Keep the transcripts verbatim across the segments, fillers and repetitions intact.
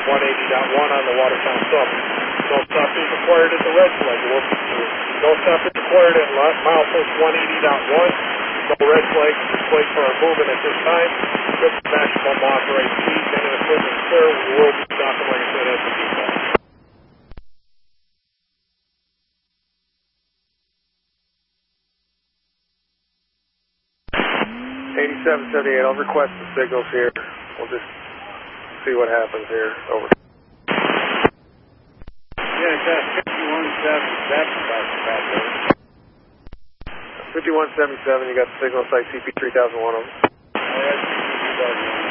one eighty point one on the Watertown sub. No stop is required at the red flag. No stop is required at milepost one eighty point one. No red flag is displayed for our movement at this time. Good maximum authorized speed and an equipment clear. We will be stopping, like I said, at the depot. eighty-seven seventy-eight, I'll request the signals here. We'll just see what happens here. Over. Yeah, that's fifty-one seventy-seven back to back there. fifty-one seventy-seven, you got the signal site C P three thousand one of them. Oh, that's three thousand one.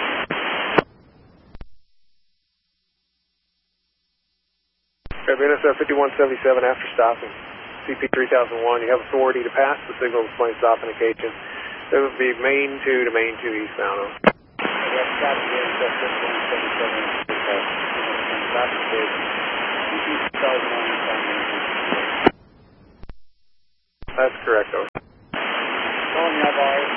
Okay, B N S F fifty-one seventy-seven, after stopping C P three thousand one, you have authority to pass the signal display stop indication. It would be main two to main two eastbound. That's got to be B N S F fifty-one seventy-seven. That's the C P three thousand one. That's correct, though. Calling you up, ours.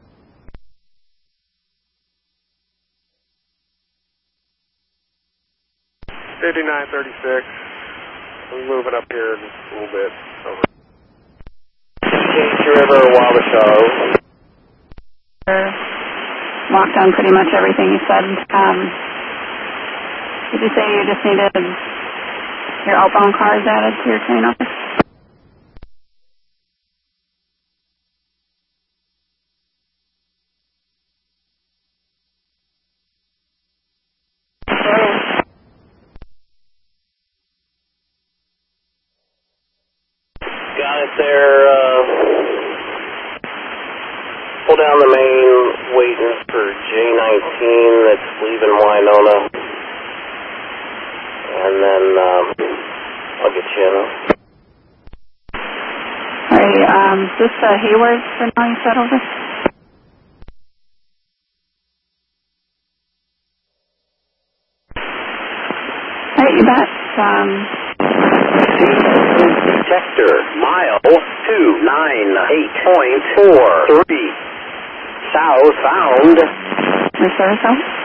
fifty-nine thirty-six. We're moving up here in a little bit. Over. Kings River, Wabasha. Walked on pretty much everything you said. Um, did you say you just needed your outbound cars added to your train office? Got it there. Uh, pull down the main, waiting for J nineteen that's leaving Winona. And then um, I'll get you in. Alright, um, is this uh, Hayward for now you said over? Alright, you bet. Um, Detector, mile two nine eight point four three. Southbound. your service out?